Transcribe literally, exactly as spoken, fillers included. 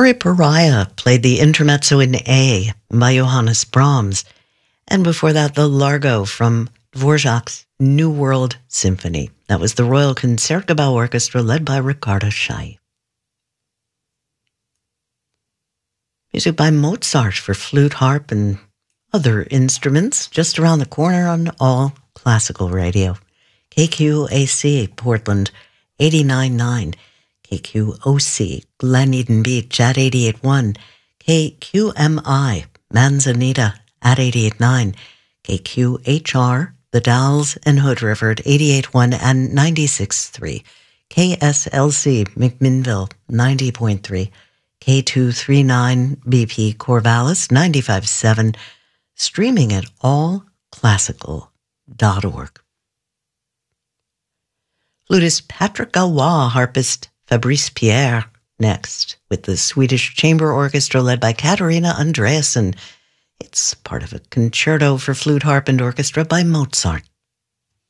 Harry Pariah played the Intermezzo in A by Johannes Brahms. And before that, the Largo from Dvorak's New World Symphony. That was the Royal Concertgebouw Orchestra led by Ricardo Chailly. Music by Mozart for flute, harp, and other instruments just around the corner on All Classical Radio. K Q A C, Portland, eighty-nine point nine. K Q O C, Glen Eden Beach at eighty-eight point one. K Q M I, Manzanita at eighty-eight point nine. K Q H R, The Dalles and Hood River at eighty-eight point one and ninety-six point three. K S L C, McMinnville, ninety point three. K two thirty-nine B P Corvallis, ninety-five point seven. Streaming at all classical dot org. Flutist Patrick Galois, harpist Fabrice Pierre, next, with the Swedish Chamber Orchestra led by Katarina Andreasen. It's part of a concerto for flute, harp, and orchestra by Mozart.